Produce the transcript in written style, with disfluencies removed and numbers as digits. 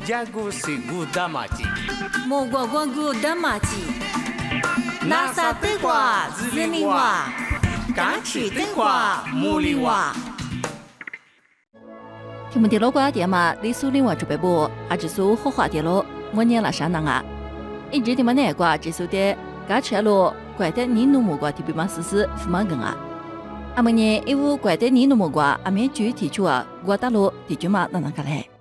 jago segu damaji. Mogwagu damaji. Nasa tegwa zimiwa. 港曲灯话茉莉话。 听不见老瓜电嘛，李苏林话准备播，阿只苏好话电咯，我念了啥能啊？一直听嘛那瓜只苏的，嘎吃咯，怪得你弄木瓜提比嘛试试不嘛更啊？阿么呢，因为怪得你弄木瓜，阿面具提出啊，我打咯提出嘛哪能个嘞？